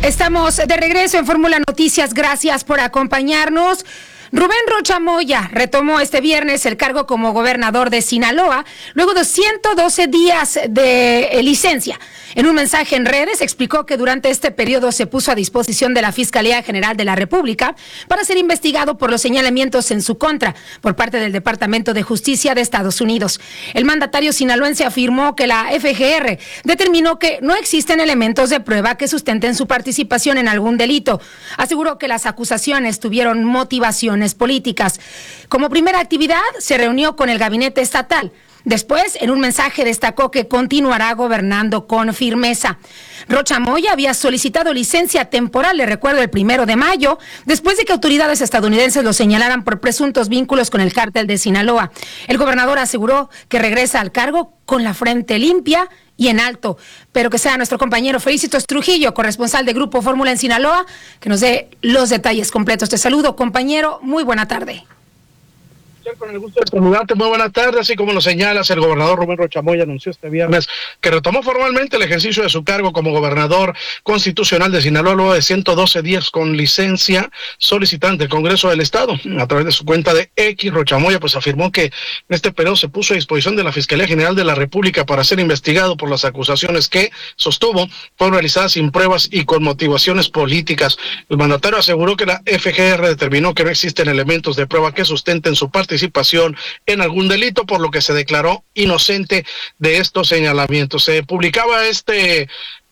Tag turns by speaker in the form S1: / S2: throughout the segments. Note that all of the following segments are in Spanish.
S1: Estamos de regreso en Fórmula Noticias. Gracias por acompañarnos. Rubén Rocha Moya retomó este viernes el cargo como gobernador de Sinaloa luego de 112 días de licencia. En un mensaje en redes explicó que durante este periodo se puso a disposición de la Fiscalía General de la República para ser investigado por los señalamientos en su contra por parte del Departamento de Justicia de Estados Unidos. El mandatario sinaloense afirmó que la FGR determinó que no existen elementos de prueba que sustenten su participación en algún delito. Aseguró que las acusaciones tuvieron motivaciones políticas. Como primera actividad, se reunió con el gabinete estatal. Después, en un mensaje destacó que continuará gobernando con firmeza. Rocha Moya había solicitado licencia temporal, le recuerdo, el 1 de mayo, después de que autoridades estadounidenses lo señalaran por presuntos vínculos con el cártel de Sinaloa. El gobernador aseguró que regresa al cargo con la frente limpia y en alto. Pero que sea nuestro compañero Felicitos Trujillo, corresponsal de Grupo Fórmula en Sinaloa, que nos dé los detalles completos. Te saludo, compañero. Muy buena tarde.
S2: Con el gusto de saludarte, muy buena tarde. Así como lo señalas, el gobernador Rubén Rocha Moya anunció este viernes que retomó formalmente el ejercicio de su cargo como gobernador constitucional de Sinaloa luego de 112 días con licencia solicitante del Congreso del Estado. A través de su cuenta de X, Rocha Moya pues afirmó que en este periodo se puso a disposición de la Fiscalía General de la República para ser investigado por las acusaciones que, sostuvo, fueron realizadas sin pruebas y con motivaciones políticas. El mandatario aseguró que la FGR determinó que no existen elementos de prueba que sustenten su participación en algún delito, por lo que se declaró inocente de estos señalamientos. Se publicaba este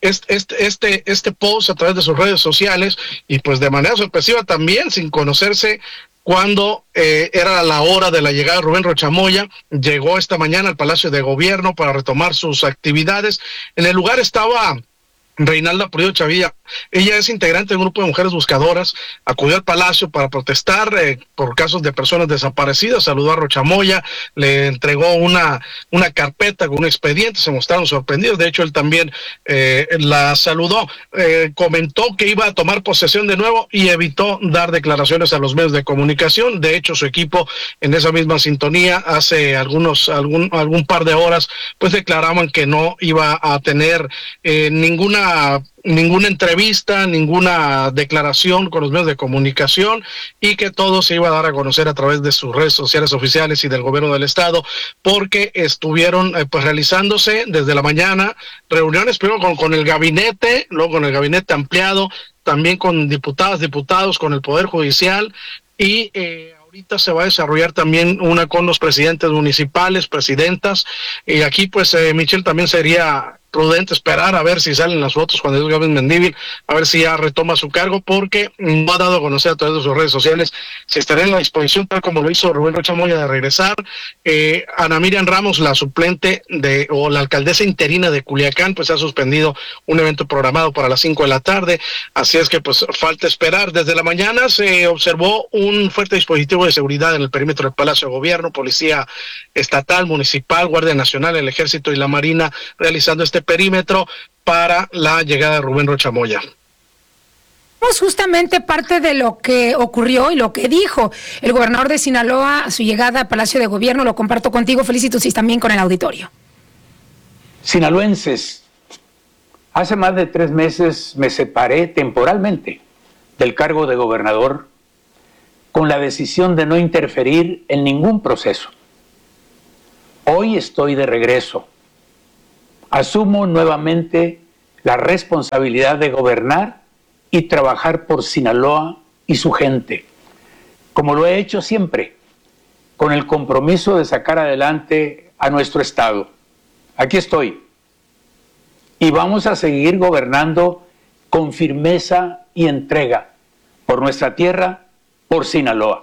S2: post a través de sus redes sociales y pues de manera sorpresiva también, sin conocerse cuándo era la hora de la llegada de Rubén Rocha Moya. Llegó esta mañana al Palacio de Gobierno para retomar sus actividades. En el lugar estaba Reinalda Pulido Chavilla. Ella es integrante de un grupo de mujeres buscadoras. Acudió al Palacio para protestar por casos de personas desaparecidas. Saludó a Rocha Moya, le entregó una carpeta con un expediente. Se mostraron sorprendidos. De hecho, él también la saludó. Comentó que iba a tomar posesión de nuevo y evitó dar declaraciones a los medios de comunicación. De hecho, su equipo, en esa misma sintonía, hace algún par de horas, pues declaraban que no iba a tener ninguna entrevista, ninguna declaración con los medios de comunicación y que todo se iba a dar a conocer a través de sus redes sociales oficiales y del gobierno del estado, porque estuvieron pues realizándose desde la mañana reuniones primero con el gabinete, luego con el gabinete ampliado, también con diputados, con el Poder Judicial y ahorita se va a desarrollar también una con los presidentes municipales, presidentas, y aquí pues Michelle también sería prudente esperar a ver si salen las fotos cuando Gabby Mendívil, a ver si ya retoma su cargo, porque no ha dado a conocer a través de sus redes sociales si estará en la disposición, tal como lo hizo Rubén Rocha Moya, de regresar. Ana Miriam Ramos, la suplente o la alcaldesa interina de Culiacán, pues ha suspendido un evento programado para las 5 de la tarde, así es que pues falta esperar. Desde la mañana se observó un fuerte dispositivo de seguridad en el perímetro del Palacio de Gobierno, Policía Estatal, Municipal, Guardia Nacional, el Ejército y la Marina realizando este perímetro para la llegada de Rubén Rocha Moya.
S1: Justamente parte de lo que ocurrió y lo que dijo el gobernador de Sinaloa a su llegada al Palacio de Gobierno, lo comparto contigo, Felicitos, y también con el auditorio.
S3: Sinaloenses, hace más de 3 meses me separé temporalmente del cargo de gobernador con la decisión de no interferir en ningún proceso. Hoy estoy de regreso. Asumo nuevamente la responsabilidad de gobernar y trabajar por Sinaloa y su gente, como lo he hecho siempre, con el compromiso de sacar adelante a nuestro estado. Aquí estoy. Y vamos a seguir gobernando con firmeza y entrega por nuestra tierra, por Sinaloa.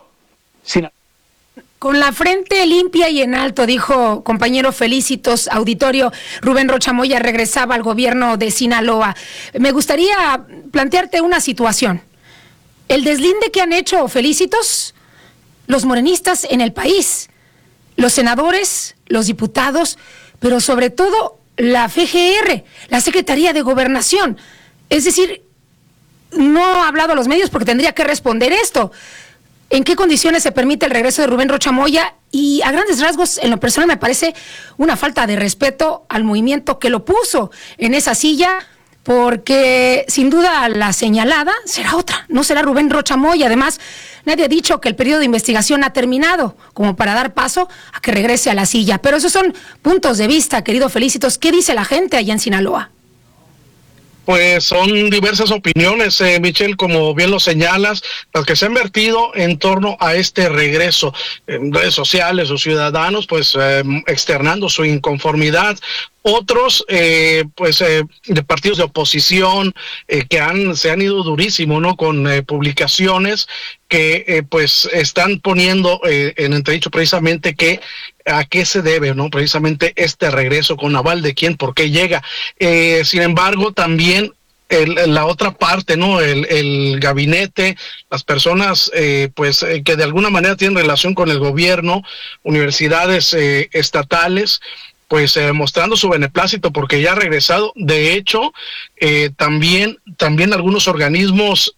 S1: Con la frente limpia y en alto, dijo compañero Felicitos, auditorio. Rubén Rocha Moya regresaba al gobierno de Sinaloa. Me gustaría plantearte una situación. El deslinde que han hecho, Felicitos, los morenistas en el país, los senadores, los diputados, pero sobre todo la FGR, la Secretaría de Gobernación. Es decir, no ha hablado a los medios porque tendría que responder esto. ¿En qué condiciones se permite el regreso de Rubén Rocha Moya? Y a grandes rasgos, en lo personal, me parece una falta de respeto al movimiento que lo puso en esa silla, porque sin duda la señalada será otra, no será Rubén Rocha Moya. Además, nadie ha dicho que el periodo de investigación ha terminado, como para dar paso a que regrese a la silla. Pero esos son puntos de vista, querido Felicitos. ¿Qué dice la gente allá en Sinaloa?
S2: Pues son diversas opiniones, Michelle, como bien lo señalas, las que se han vertido en torno a este regreso. En redes sociales, los ciudadanos, pues externando su inconformidad. Otros, de partidos de oposición que se han ido durísimo, ¿no? Con publicaciones que pues están poniendo en entredicho precisamente que a qué se debe, ¿no? Precisamente este regreso, con aval de quién, por qué llega. Sin embargo, también la otra parte, ¿no? El gabinete, las personas que de alguna manera tienen relación con el gobierno, universidades estatales, pues mostrando su beneplácito porque ya ha regresado. De hecho, también algunos organismos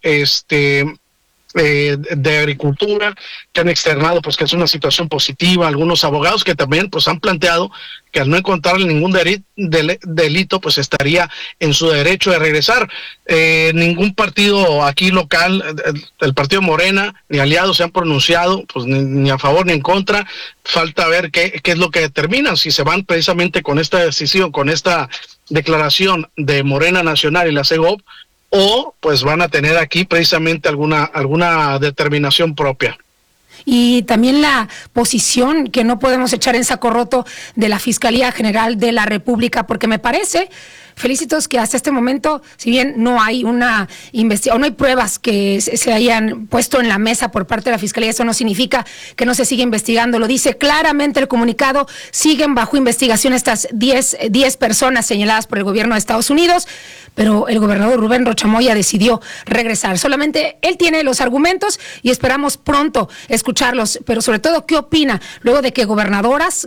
S2: de agricultura que han externado pues que es una situación positiva, algunos abogados que también pues han planteado que al no encontrarle ningún delito pues estaría en su derecho de regresar. Ningún partido aquí local, el partido Morena ni aliados se han pronunciado pues ni a favor ni en contra. Falta ver qué es lo que determinan, si se van precisamente con esta decisión, con esta declaración de Morena Nacional y la CEGOP, o pues van a tener aquí precisamente alguna determinación propia.
S1: Y también la posición que no podemos echar en saco roto de la Fiscalía General de la República, porque me parece, Felicitos, que hasta este momento, si bien no hay una investigación, no hay pruebas que se hayan puesto en la mesa por parte de la Fiscalía, eso no significa que no se siga investigando. Lo dice claramente el comunicado, siguen bajo investigación estas 10 personas señaladas por el gobierno de Estados Unidos, pero el gobernador Rubén Rocha Moya decidió regresar. Solamente él tiene los argumentos y esperamos pronto escucharlos, pero sobre todo, ¿qué opina luego de que gobernadores,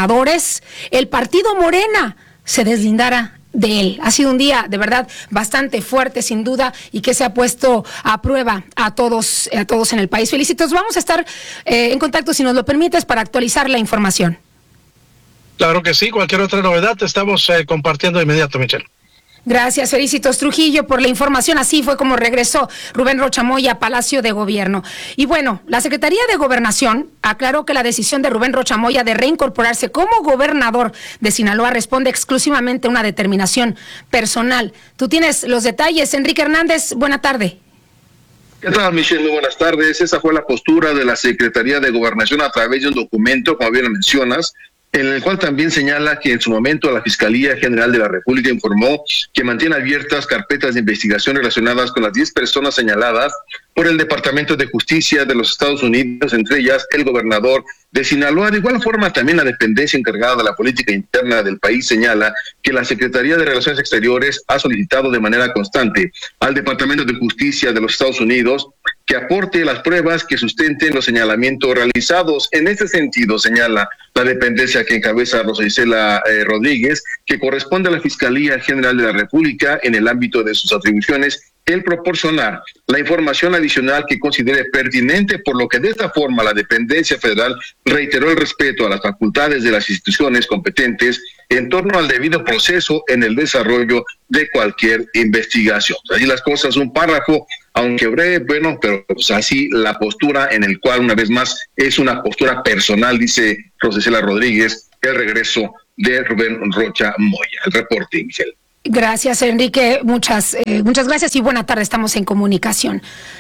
S1: el partido Morena se deslindara de él? Ha sido un día de verdad bastante fuerte, sin duda, y que se ha puesto a prueba a todos en el país. Felicitos, vamos a estar en contacto, si nos lo permites, para actualizar la información.
S2: Claro que sí, cualquier otra novedad te estamos compartiendo de inmediato, Michelle.
S1: Gracias, Felicitos Trujillo, por la información. Así fue como regresó Rubén Rocha Moya a Palacio de Gobierno. Y bueno, la Secretaría de Gobernación aclaró que la decisión de Rubén Rocha Moya de reincorporarse como gobernador de Sinaloa responde exclusivamente a una determinación personal. Tú tienes los detalles. Enrique Hernández, buena tarde.
S4: ¿Qué tal, Michelle? Muy buenas tardes. Esa fue la postura de la Secretaría de Gobernación a través de un documento, como bien lo mencionas, en el cual también señala que en su momento la Fiscalía General de la República informó que mantiene abiertas carpetas de investigación relacionadas con las 10 personas señaladas por el Departamento de Justicia de los Estados Unidos, entre ellas el gobernador de Sinaloa. De igual forma, también la dependencia encargada de la política interna del país señala que la Secretaría de Relaciones Exteriores ha solicitado de manera constante al Departamento de Justicia de los Estados Unidos que aporte las pruebas que sustenten los señalamientos realizados. En este sentido, señala la dependencia que encabeza Rosa Isela Rodríguez, que corresponde a la Fiscalía General de la República en el ámbito de sus atribuciones el proporcionar la información adicional que considere pertinente, por lo que de esta forma la dependencia federal reiteró el respeto a las facultades de las instituciones competentes en torno al debido proceso en el desarrollo de cualquier investigación. Así las cosas, un párrafo, aunque breve, bueno, pero pues así la postura en el cual, una vez más, es una postura personal, dice Rosa Isela Rodríguez, el regreso de Rubén Rocha Moya. El reporte, Michelle.
S1: Gracias, Enrique. Muchas gracias y buena tarde. Estamos en comunicación.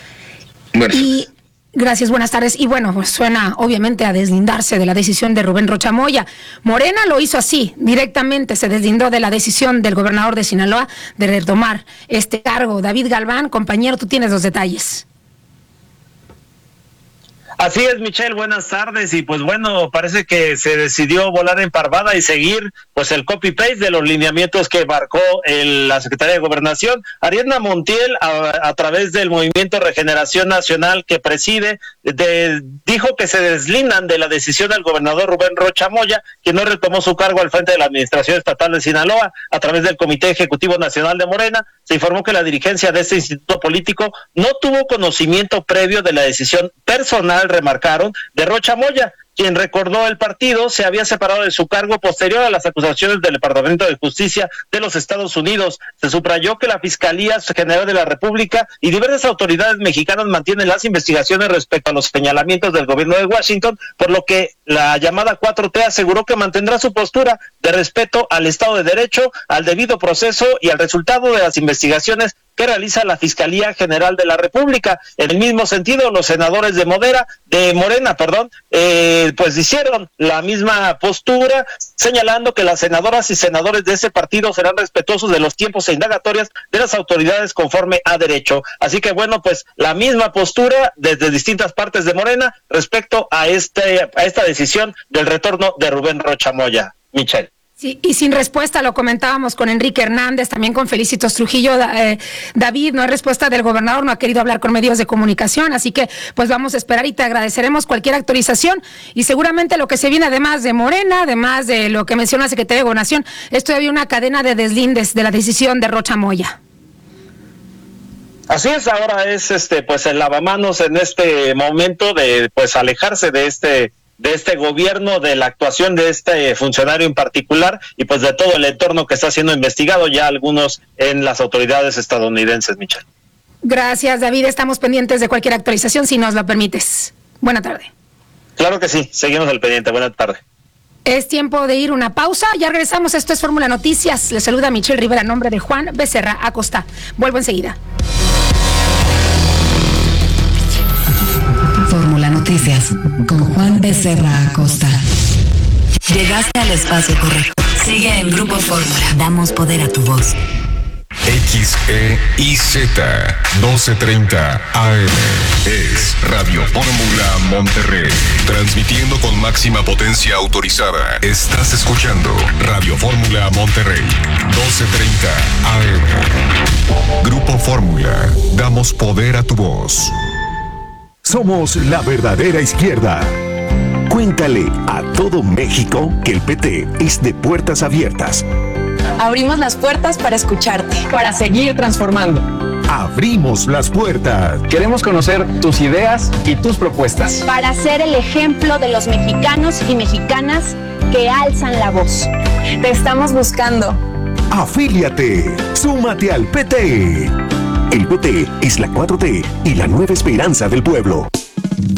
S1: Gracias, buenas tardes. Y bueno, pues suena obviamente a deslindarse de la decisión de Rubén Rocha Moya. Morena lo hizo así, directamente se deslindó de la decisión del gobernador de Sinaloa de retomar este cargo. David Galván, compañero, tú tienes los detalles.
S5: Así es, Michelle, buenas tardes. Y pues bueno, parece que se decidió volar en parvada y seguir pues el copy-paste de los lineamientos que marcó la Secretaría de Gobernación. Ariadna Montiel, a través del Movimiento Regeneración Nacional que preside, dijo que se deslindan de la decisión del gobernador Rubén Rocha Moya, que no retomó su cargo al frente de la Administración Estatal de Sinaloa. A través del Comité Ejecutivo Nacional de Morena, se informó que la dirigencia de este instituto político no tuvo conocimiento previo de la decisión personal Nacional remarcaron, de Rocha Moya, quien recordó el partido se había separado de su cargo posterior a las acusaciones del Departamento de Justicia de los Estados Unidos. Se subrayó que la Fiscalía General de la República y diversas autoridades mexicanas mantienen las investigaciones respecto a los señalamientos del gobierno de Washington, por lo que la llamada 4T aseguró que mantendrá su postura de respeto al Estado de Derecho, al debido proceso y al resultado de las investigaciones que realiza la Fiscalía General de la República. En el mismo sentido, los senadores de Morena, pues hicieron la misma postura, señalando que las senadoras y senadores de ese partido serán respetuosos de los tiempos e indagatorias de las autoridades conforme a derecho. Así que bueno, pues la misma postura desde distintas partes de Morena respecto a esta decisión del retorno de Rubén Rocha Moya. Michelle.
S1: Sí, y sin respuesta, lo comentábamos con Enrique Hernández, también con Felicitos Trujillo. David, no hay respuesta del gobernador, no ha querido hablar con medios de comunicación, así que pues vamos a esperar y te agradeceremos cualquier actualización y seguramente lo que se viene además de Morena, además de lo que menciona la Secretaría de Gobernación, es todavía una cadena de deslindes de la decisión de Rocha Moya.
S5: Así es, ahora es pues el lavamanos en este momento de pues alejarse de este gobierno, de la actuación de este funcionario en particular y pues de todo el entorno que está siendo investigado ya algunos en las autoridades estadounidenses, Michelle.
S1: Gracias, David. Estamos pendientes de cualquier actualización, si nos lo permites. Buena tarde.
S5: Claro que sí, seguimos al pendiente. Buena tarde.
S1: Es tiempo de ir una pausa. Ya regresamos. Esto es Fórmula Noticias. Les saluda Michelle Rivera en nombre de Juan Becerra Acosta. Vuelvo enseguida.
S6: Fórmula Noticias con Juan Becerra Acosta. Llegaste al espacio correcto. Sigue en Grupo Fórmula. Damos poder a tu voz.
S7: XEIZ 1230 AM es Radio Fórmula Monterrey, transmitiendo con máxima potencia autorizada. Estás escuchando Radio Fórmula Monterrey 1230 AM. Grupo Fórmula, damos poder a tu voz.
S8: Somos la verdadera izquierda. Cuéntale a todo México que el PT es de puertas abiertas.
S9: Abrimos las puertas para escucharte, para seguir transformando.
S8: Abrimos las puertas.
S10: Queremos conocer tus ideas y tus propuestas.
S11: Para ser el ejemplo de los mexicanos y mexicanas que alzan la voz.
S9: Te estamos buscando.
S8: Afíliate. Súmate al PT. El PT es la 4T y la nueva esperanza del pueblo.